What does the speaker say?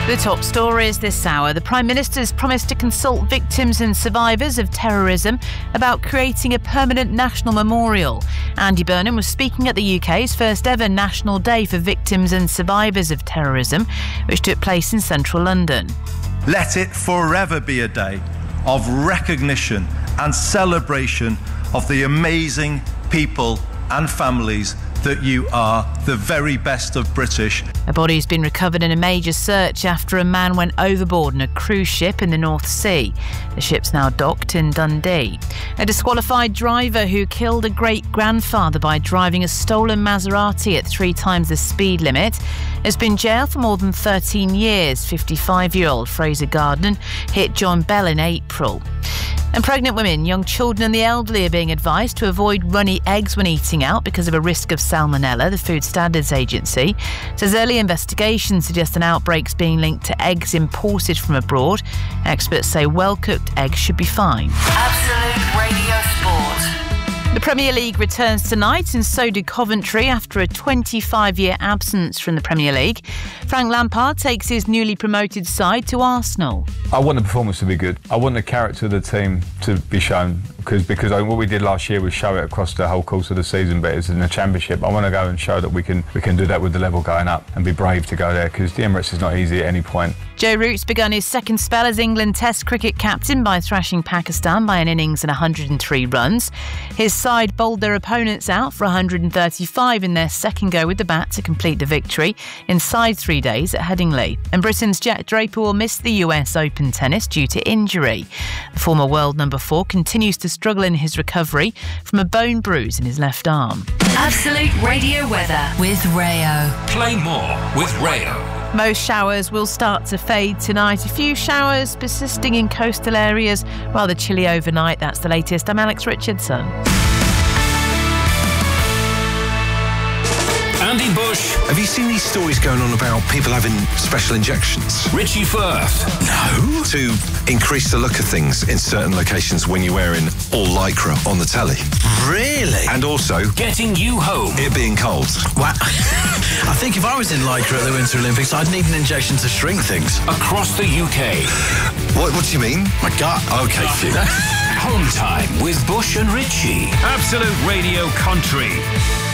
The top stories this hour. The Prime Minister's promised to consult victims and survivors of terrorism about creating a permanent national memorial. Andy Burnham was speaking at the UK's first ever National Day for Victims and Survivors of Terrorism, which took place in central London. Let it forever be a day of recognition and celebration of the amazing people and families that you are, the very best of British. A body's been recovered in a major search after a man went overboard on a cruise ship in the North Sea. The ship's now docked in Dundee. A disqualified driver who killed a great-grandfather by driving a stolen Maserati at 3 times the speed limit has been jailed for more than 13 years. 55-year-old Fraser Gardner hit John Bell in April. And pregnant women, young children and the elderly are being advised to avoid runny eggs when eating out because of a risk of salmonella, the Food Standards Agency says early investigations suggest an outbreak's being linked to eggs imported from abroad. Experts say well-cooked eggs should be fine. Absolute Radio Sport. The Premier League returns tonight, and so do Coventry after a 25-year absence from the Premier League. Frank Lampard takes his newly promoted side to Arsenal. I want the performance to be good. I want the character of the team to be shown because what we did last year was show it across the whole course of the season, but it's in the Championship. I want to go and show that we can do that with the level going up and be brave to go there because the Emirates is not easy at any point. Joe Root's begun his second spell as England Test cricket captain by thrashing Pakistan by an innings and 103 runs. His side bowled their opponents out for 135 in their second go with the bat to complete the victory inside 3 days at Headingley. And Britain's Jack Draper will miss the US Open tennis due to injury. The former world number 4 continues to struggle in his recovery from a bone bruise in his left arm. Absolute Radio weather with Rayo. Play more with Rayo. Most showers will start to fade tonight. A few showers persisting in coastal areas. Rather chilly overnight. That's the latest. I'm Alex Richardson. Andy Bush. Have you seen these stories going on about people having special injections? Richie Firth. No. To increase the look of things in certain locations when you're wearing all Lycra on the telly. Really? And also Getting you home. it being cold. Wow. I think if I was in Lycra at the Winter Olympics, I'd need an injection to shrink things. Across the UK. What do you mean? My gut. Okay, phew. Home time with Bush and Richie. Absolute Radio Country.